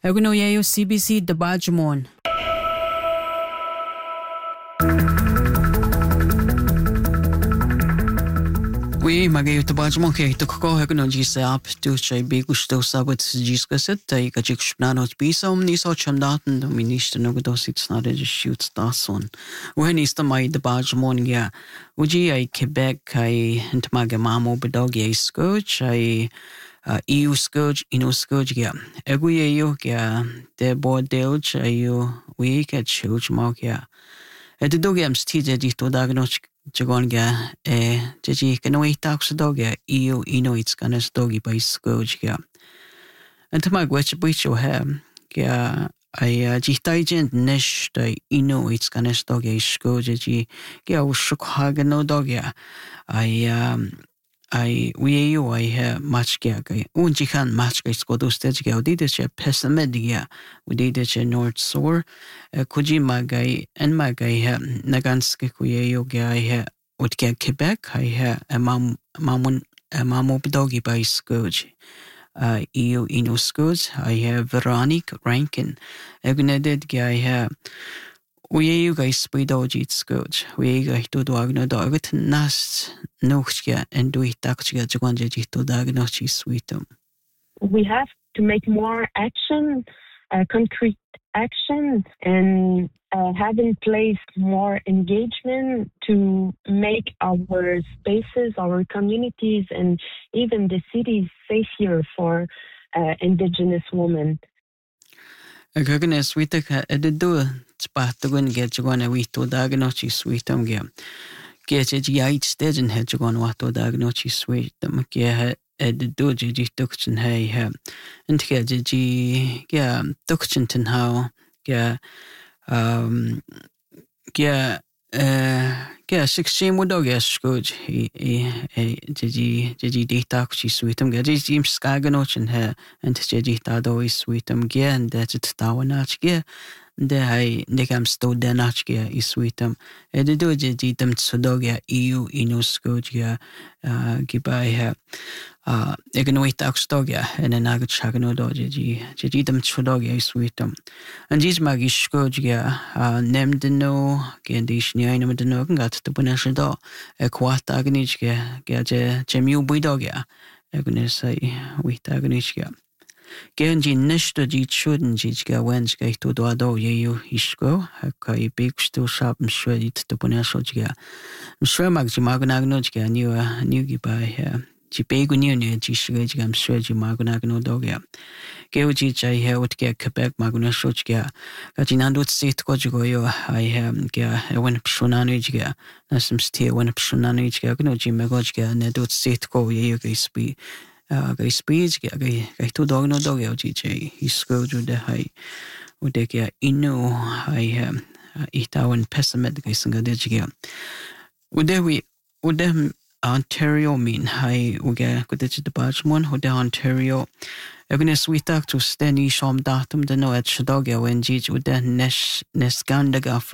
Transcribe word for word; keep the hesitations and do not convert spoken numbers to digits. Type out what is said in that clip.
Eguno yayo C B C Dabajmon. Oui, magayo Dabajmon kaya ito ko eguno jisa ap tu chay bigusto sabat jiskaset tay kajik shpnano bisa omni so chamdaten do minister no godosit snade shoots dason. When is the my Dabajmon ya uji ay Quebec ay ntmaga mamo bedog ay scoach ay Uh, E U scourge, ino scourge ya. Egu ye yo ya de bo delch ayo we ke church mark ya. E de dog yam sti je di to dag no chagon ya e je ji ke no itak so dog ya E U ino it's gonna stogi by scourge ya. And to my gwech bich yo ha ya ay ji tai gent nesh de ino it's gonna dog ya scourge ji ya ushuk hagen no dog ya. I um I we you I have much gear un jikan match guys go to stage ge odi de che pesmedia we did de north sore kujima guy and my guy ha naganske ku ye yo ge I ha ut ge Quebec I ha mam mamun mamu dogi by scourge uh eu ino scourge I have Veronique Rankin egneded ge I ha we you guys speed ogit scourge we guys to do agno dogot nast nochia and do it actually to one to diagnose sweetum. We have to make more action, uh, concrete action, and uh, have in place more engagement to make our spaces, our communities, and even the cities safer for uh, Indigenous women. Goodness, we took a do spot to go and get you on a week to diagnose sweetum game. Get it yait stage and head to go on what to diagnose sweet them get at the doji duction hay and get the g yeah duction how yeah um yeah uh yeah sixteen would dog yes good he he the the data she sweet them get Jim Skaganoch and her and the data is sweet them get and that's it down not get det här det kan stå den nachge I sweetam är det då det ditam sodoga E U inoskoja gibai ha egonoit akstoga en en agat chagno do det det ditam sodoga I sweetam and these magiskoja nemdeno gendishnia ina medeno gat to bunasha do kwata agnijge gaje jemu buidoga egonesai witagnishga Genji nishta ji chuden ji ga wenske to do do ye you hisko kai big sto shop mshwedi to ponasho jiga mshwemag ji magnagno jiga new new gi by here ji begu new new ji shiga jiga mshwedi magnagno do ga geo ji jai he ut ge Quebec magna sho jiga ga ji nando sit ko jigo yo I have ga when pshunano jiga na some stay when pshunano jiga no ji mego jiga ne do sit ko ye you guys be gai speech gai gai to dog no dog G J he school to the high would they get ino I am itawan pessimist gai singa de jiga would they we would them Ontario mean high we get good the Dabajmon would the Ontario Agnes we talk to Steny Shom datum the no at Shadoga when G would the nesh nesgandaga